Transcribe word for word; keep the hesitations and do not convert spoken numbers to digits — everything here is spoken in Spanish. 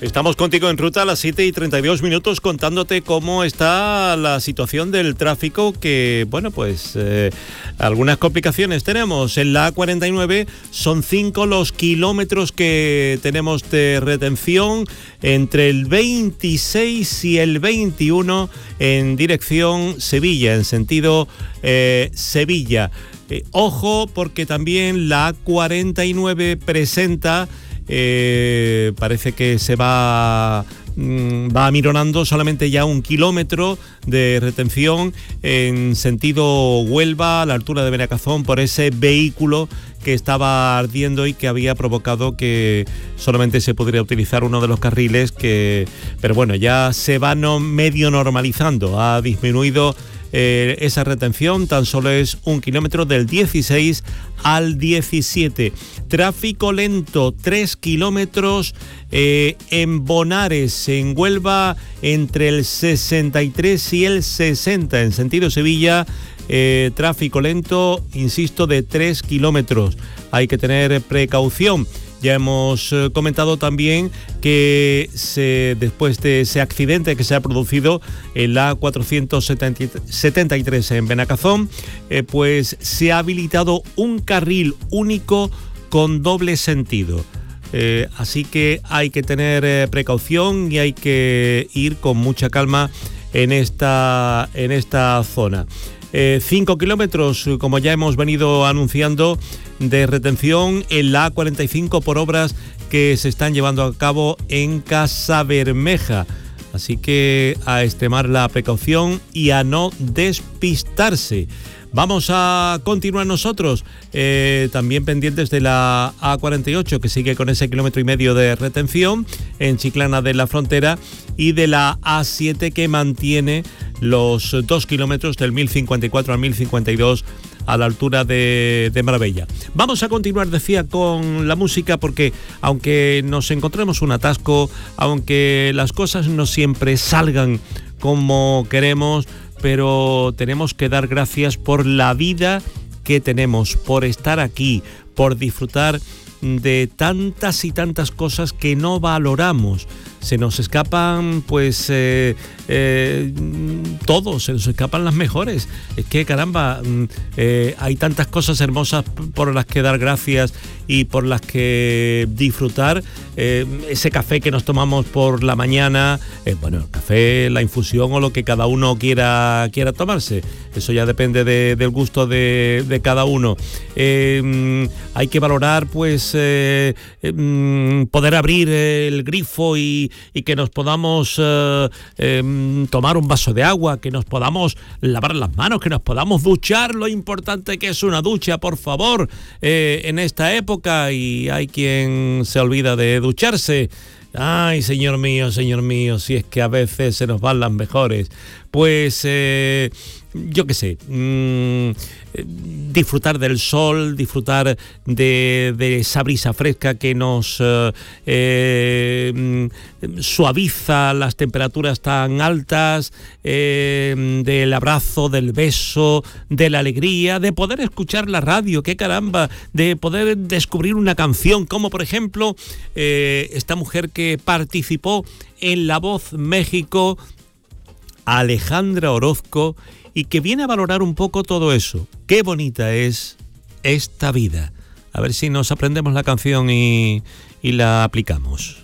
Estamos contigo en ruta a las siete y treinta y dos minutos contándote cómo está la situación del tráfico, que, bueno, pues eh, algunas complicaciones tenemos. En la A cuarenta y nueve son cinco los kilómetros que tenemos de retención entre el veintiséis y el veintiuno en dirección Sevilla, en sentido eh, Sevilla. Eh, ojo, porque también la A cuarenta y nueve presenta... Eh, parece que se va mm, va amironando solamente ya un kilómetro de retención en sentido Huelva, a la altura de Benacazón, por ese vehículo que estaba ardiendo y que había provocado que solamente se pudiera utilizar uno de los carriles, que, pero bueno, ya se va no, medio normalizando, ha disminuido Eh, esa retención, tan solo es un kilómetro del dieciséis al diecisiete. Tráfico lento, tres kilómetros eh, en Bonares, en Huelva, entre el sesenta y tres y el sesenta, en sentido Sevilla. Eh, tráfico lento, insisto, de tres kilómetros. Hay que tener precaución. Ya hemos eh, comentado también que se, después de ese accidente que se ha producido en la A cuatrocientos setenta y tres en Benacazón, eh, pues se ha habilitado un carril único con doble sentido. Eh, así que hay que tener eh, precaución y hay que ir con mucha calma en esta, en esta zona. Eh, cinco kilómetros, como ya hemos venido anunciando, de retención en la A cuarenta y cinco por obras que se están llevando a cabo en Casabermeja. Así que a extremar la precaución y a no despistarse. Vamos a continuar nosotros eh, también pendientes de la A cuarenta y ocho, que sigue con ese kilómetro y medio de retención en Chiclana de la Frontera, y de la A siete, que mantiene los dos kilómetros del mil cincuenta y cuatro al mil cincuenta y dos a la altura de, de Marbella. Vamos a continuar, decía, con la música, porque aunque nos encontremos un atasco, aunque las cosas no siempre salgan como queremos, pero tenemos que dar gracias por la vida que tenemos, por estar aquí, por disfrutar de tantas y tantas cosas que no valoramos. Se nos escapan, pues, eh, eh, todos, se nos escapan las mejores. Es que, caramba, eh, hay tantas cosas hermosas por las que dar gracias y por las que disfrutar. Eh, ese café que nos tomamos por la mañana, eh, bueno, el café, la infusión o lo que cada uno quiera, quiera tomarse. Eso ya depende de, del gusto de, de cada uno. Eh, hay que valorar, pues, eh, eh, poder abrir el grifo y y que nos podamos eh, eh, tomar un vaso de agua, que nos podamos lavar las manos, que nos podamos duchar, lo importante que es una ducha, por favor, eh, en esta época, y hay quien se olvida de ducharse. Ay, señor mío, señor mío, si es que a veces se nos van las mejores. Pues, eh, yo qué sé, mmm, disfrutar del sol, disfrutar de, de esa brisa fresca que nos eh, eh, suaviza las temperaturas tan altas, eh, del abrazo, del beso, de la alegría, de poder escuchar la radio, qué caramba, de poder descubrir una canción, como por ejemplo eh, esta mujer que participó en La Voz México, Alejandra Orozco, y que viene a valorar un poco todo eso. Qué bonita es esta vida. A ver si nos aprendemos la canción y, y la aplicamos.